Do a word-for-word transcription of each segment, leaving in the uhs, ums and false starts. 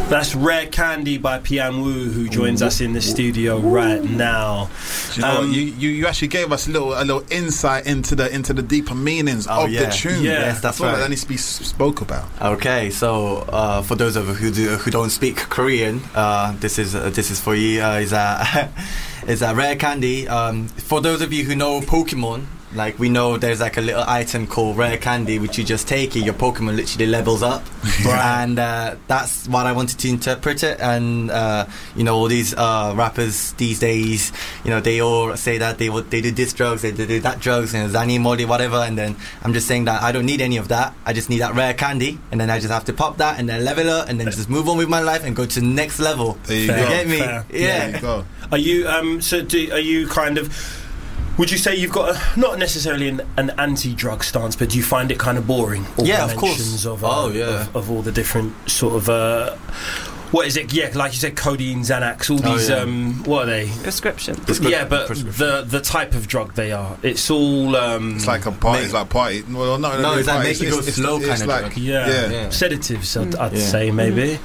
That's Rare Candy by Pian Wu, who joins us in the studio right now. Do you know um, what? You, you you actually gave us a little a little insight into the into the deeper meanings oh, of yeah. the tune. Yeah, yes, that's right. That needs to be spoke about. Okay, so uh, for those of you who do, who don't speak Korean, uh, this is uh, this is for you. Uh, is a is a Rare Candy. Um, for those of you who know Pokemon. Like, we know there's like a little item called Rare Candy, which you just take it, your Pokemon literally levels up. Right. And uh, that's what I wanted to interpret it. And, uh, you know, all these uh, rappers these days, you know, they all say that they they do this drugs, they do that drugs, and Zani, Molly, whatever. And then I'm just saying that I don't need any of that. I just need that Rare Candy. And then I just have to pop that and then level up and then just move on with my life and go to the next level. There you Fair. go. Get me? Fair. Yeah. There you go. Are you, um, so do, are you kind of... Would you say you've got a, not necessarily an, an anti-drug stance, but do you find it kind of boring? All Yeah, the of course. mentions Of, uh, Oh, yeah. Of, of all the different sort of... Uh, what is it? Yeah, like you said, codeine, Xanax, all Oh, these... yeah. um, what are they? Prescription. Prescri- yeah, but prescription. the the type of drug they are. It's all... Um, It's like a party. Make- It's like party. Well, no, No, it's like party. make you go slow kind of like, drug. yeah, Yeah. Yeah. sedatives, I'd, I'd Yeah. say, maybe.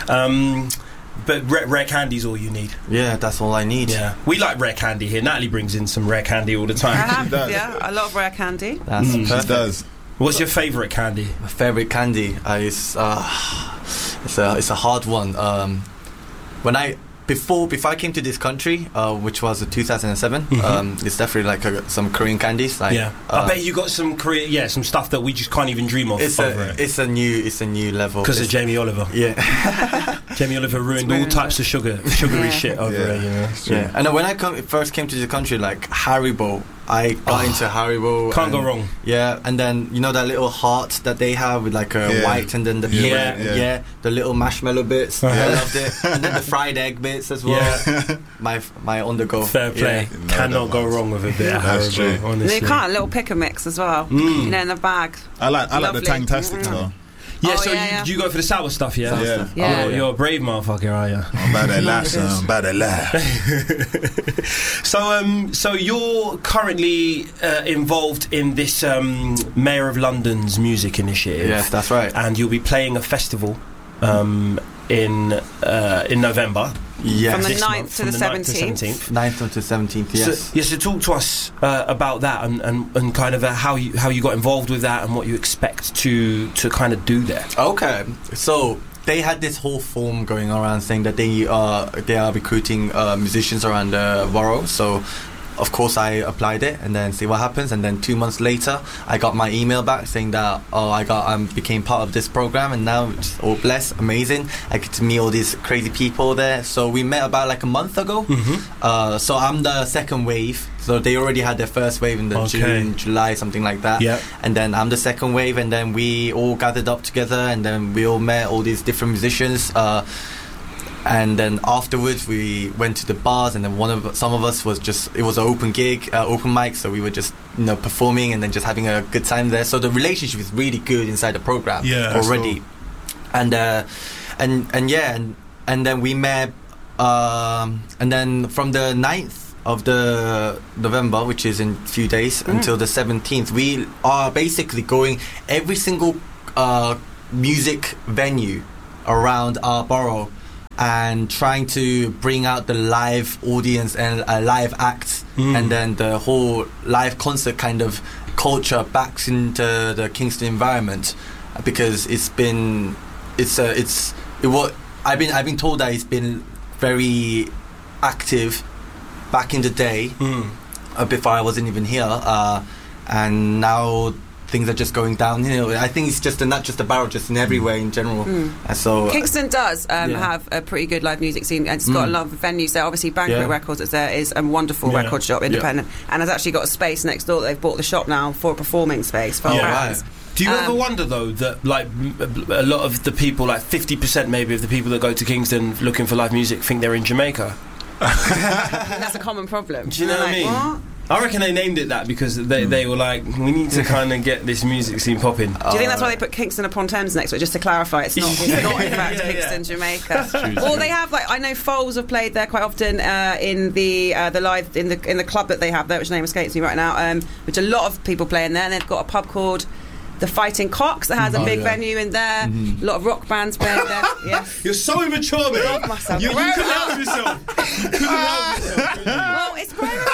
Um, but Rare, Rare Candy's all you need. Yeah, that's all I need. Yeah, we like Rare Candy here. Natalie brings in some Rare Candy all the I time. have, does. yeah, I love Rare Candy. That's Mm. She perfect. does. What's your favourite candy? My favorite candy uh, is uh, it's a it's a hard one. Um, when I before before I came to this country, uh, which was uh, two thousand seven, Mhm. um, it's definitely like a, some Korean candies. Like, Yeah, uh, I bet you got some Korea, yeah, some stuff that we just can't even dream of. it's over a it. it's a new it's a new level Because of It's- Jamie Oliver. Yeah, Jamie Oliver ruined all ruined types of sugar, sugary Yeah. shit over Yeah. it. You know? yeah. And then when I come, first came to the country, like Haribo, I got Oh, into Haribo. Can't go and- wrong. Yeah, and then you know that little heart that they have with like a Yeah. white and then the Yeah, pink- yeah. yeah, the little marshmallow bits. Uh-huh. I loved it, and then the fried egg bits as well. Yeah. my my on the go. Fair play. Yeah. Cannot No, go that wrong with a bit of That's Haribo, true. And honestly. you can't, a little pick and mix as well. Mm. You know, in the bag. I like I like the Lovely. Tangtastic Mm. though. Yeah, Oh, so yeah, you, yeah. you go for the sour stuff, yeah? Sour Yeah. stuff. Yeah. Oh, you're a brave motherfucker, are you? I'm about that laugh, son. I'm about that laugh. So, um, so you're currently uh, involved in this um, Mayor of London's music initiative. Yes, that's right. And you'll be playing a festival um, in uh, in November. Yes. From the this ninth month, to from the ninth seventeenth. ninth until seventeenth, yes. So, yes, so talk to us uh, about that and, and, and kind of uh, how you how you got involved with that and what you expect to to kind of do there. Okay, so they had this whole form going around saying that they are they are recruiting uh, musicians around the borough. So of course I applied it and then see what happens. And then two months later, I got my email back saying that oh I got um, became part of this program, and now it's all blessed, amazing. I get to meet all these crazy people there. So we met about like a month ago. Mm-hmm. Uh, so I'm the second wave. So they already had their first wave in the Okay. June, July, something like that. Yeah. And then I'm the second wave, and then we all gathered up together, and then we all met all these different musicians. Uh, and then afterwards, we went to the bars, and then one of some of us was just it was an open gig, uh, open mic, so we were just you know performing and then just having a good time there. So the relationship is really good inside the program Yeah, that's already. And uh, and and yeah, and and then we met, um, and then from the ninth of the November, which is in a few days, Mm. until the seventeenth, we are basically going every single uh, music venue around our borough and trying to bring out the live audience and a live act, Mm. and then the whole live concert kind of culture back into the Kingston environment, because it's been it's uh, it's it what I've been I've been told that it's been very active back in the day, Mm. uh, before I wasn't even here, uh, and now things are just going downhill. I think it's just a, not just a barrel, just in everywhere in general. Mm. And so Kingston does um, Yeah. have a pretty good live music scene, and it's got Mm. a lot of venues there. Obviously, Banquet Yeah. Records is there is a wonderful Yeah. record shop, independent, and has actually got a space next door. They've bought the shop now for a performing space for Yeah. bands. Right. Do you Um, ever wonder though that like m- a lot of the people, like fifty percent maybe of the people that go to Kingston looking for live music, think they're in Jamaica? I think that's a common problem. Do you know They're what I like, mean? "What?" I reckon they named it that because they, they were like, we need to kind of get this music scene popping. Do you think that's why they put Kingston upon Thames next to it? Just to clarify, it's not, it's Yeah. not in fact Yeah, yeah. Kingston, Jamaica. true, it's Or true. they have like I know Foles have played there quite often uh, in the uh, the live in the in the club that they have there, which name escapes me right now. Um, which a lot of people play in there, and they've got a pub called the Fighting Cocks that has a Oh, big yeah. venue in there. A lot of rock bands playing there. Yeah. You're so immature, man. Love myself. You, you couldn't help yourself. You couldn't help yourself. Well, it's primarily,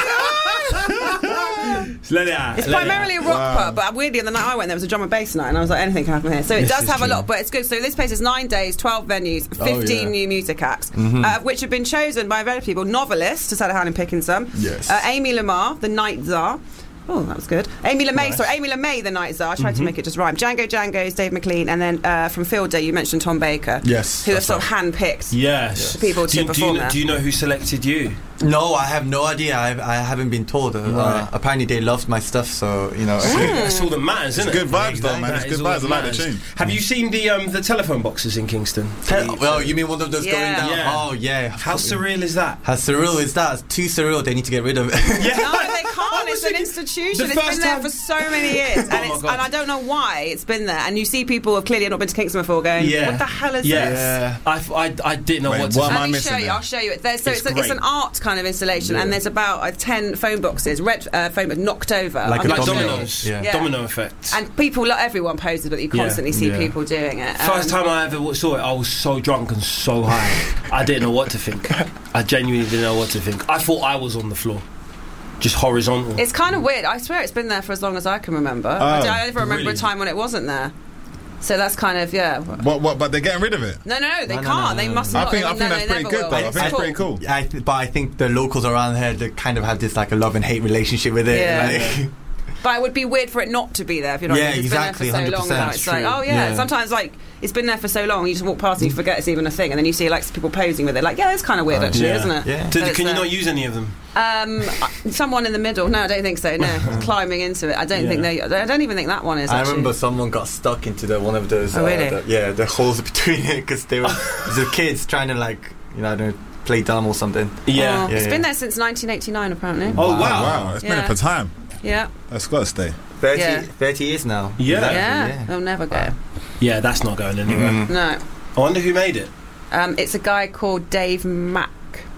Let it out. it's let it primarily a out. rock Wow. pub, but weirdly, on the night I went, there was a drum and bass night, and I was like, anything can happen here. So it This does is have a true. lot, but it's good. So this place is nine days, twelve venues, fifteen yeah. new music acts, uh, which have been chosen by various people. Novelists, just had a hand in picking some. Yes. Uh, Amy Lamar, the Night Czar. Oh, that was good. Amy LeMay, Nice. sorry, Amy LeMay, the Night Czar. I tried to make it just rhyme. Django Django's, Dave McLean, and then uh, from Field Day, you mentioned Tom Baker. Yes, Who have that's sort of handpicked Yes. people to do, you, do, you perform know, there. do you know who selected you? No, I have no idea. I, I haven't been told. Uh, Right. apparently, they loved my stuff, so you know. That's all that matters, isn't It's it? good vibes, though, man. That It's is good all vibes. that I like the matters. tune. Have you seen the um, the telephone boxes in Kingston? Tell- well, you mean one of those Yeah. going down? Yeah. Oh, yeah. How surreal is that? How surreal is that? It's too surreal. They need to get rid of it. Yeah. No, they can't. I was It's an thinking- institution. the It's first been there time- for so many years, and, my it's, God. and I don't know why it's been there. And you see people who have clearly not been to Kingston before, going, Yeah. "What the hell is Yes. this?" Yeah. I, f- I, I didn't know Wait, what to what am think. I Let me missing show you. then? I'll show you it. There's, so It's it's, a, it's great. an art kind of installation, and there's about uh, ten phone boxes, red uh, phone boxes knocked over, Like I'm a Like not sure. domino. dominoes. Yeah. Yeah. Domino effect. And people, like everyone poses, but you Yeah. constantly see Yeah. people doing it. First Um, time I ever saw it, I was so drunk and so high. I didn't know what to think. I genuinely didn't know what to think. I thought I was on the floor. Just horizontal. It's kind of weird. I swear it's been there for as long as I can remember. I, Oh, don't, I never remember really? a time when it wasn't there. So that's kind of, yeah. What? What? But they're getting rid of it. No, no, no, they No, no, can't. no, they no, must no. I not. think. I no, think no, that's they pretty never good, will. though. I It's think it's cool. pretty cool. I th- but I think the locals around here, they kind of have this like a love and hate relationship with it. Yeah. Like, But it would be weird for it not to be there if you're not. Yeah, it's exactly, been there for so long one hundred percent. now. It's like, True. oh yeah. Yeah. Sometimes like it's been there for so long, you just walk past and you forget it's even a thing, and then you see like people posing with it. Like, yeah, it's kind of weird actually, yeah. isn't it? Yeah. Did- But it's can you there. not use any of them? Um, someone in the middle. No, I don't think so. No, climbing into it. I don't Yeah. think they. I don't even think that one is. I Actually. remember someone got stuck into the one of those. Oh, really? the, yeah, the holes between it because they were the kids trying to like you know I don't know, play dumb or something. Yeah. Oh, Yeah, it's yeah. been there since nineteen eighty-nine, apparently. Oh, Wow. wow. Wow. It's been Yeah. there for time. Yeah, That's got to stay. thirty, Yeah. thirty years now. Yeah. Exactly, yeah, they'll never go. Yeah, that's not going anywhere. Mhm. No, I wonder who made it. um, it's a guy called Dave Mack.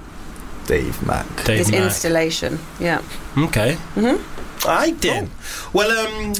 Dave Mack. Dave His Mack. installation. Yeah. Okay. Mhm. I did. Well, um,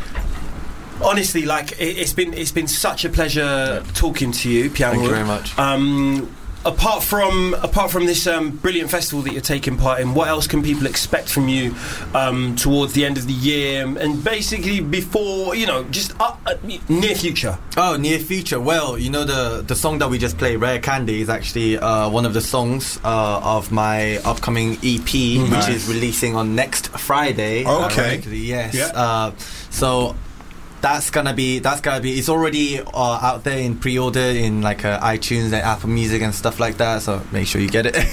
honestly, like it, it's been it's been such a pleasure talking to you, Piano. Thank you very much. Um, apart from apart from this um, brilliant festival that you're taking part in, what else can people expect from you um, towards the end of the year and basically before you know just uh, uh, near future? Oh, near future. Well, you know the the song that we just played, Rare Candy, is actually uh, one of the songs uh, of my upcoming E P, Nice. which is releasing on next Friday. Okay. ironically, yes. Yeah. Uh, so that's gonna be that's gonna be. It's already uh, out there in pre-order in like uh, iTunes and Apple Music and stuff like that. So make sure you get it.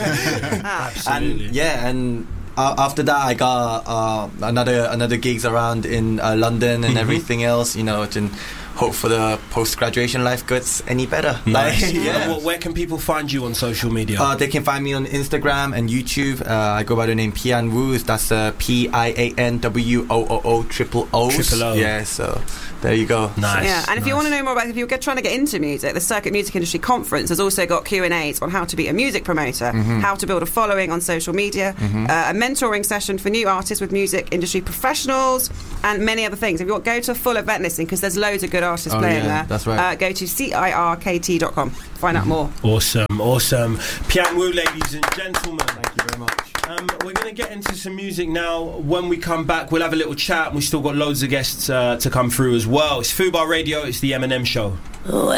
Ah. Absolutely. And yeah, and uh, after that, I got uh, another another gigs around in uh, London and Mhm. everything else. You know, to hope for the post graduation life gets any better. Nice. Like, yeah. And what- where can people find you on social media? Uh, they can find me on Instagram and YouTube. Uh, I go by the name Pian Wu. That's uh, P I A N W O O O triple O. Triple O. Yeah, so there you go. Nice. Yeah, and if you nice. want to know more about if you're get- trying to get into music, the Circuit Music Industry Conference has also got Q and A's on how to be a music promoter, Mm-hmm. how to build a following on social media, uh, a mentoring session for new artists with music industry professionals, and many other things. If you want, go to a full event listing because there's loads of good artists Oh, playing yeah, there. that's right. Uh, go to C I R K T dot com. Find out more. Awesome, awesome. Pian Wu, ladies and gentlemen. Thank you very much. Um, we're going to get into some music now. When we come back, we'll have a little chat. We've still got loads of guests uh, to come through as well. It's Fubar Radio. It's the M and M Show.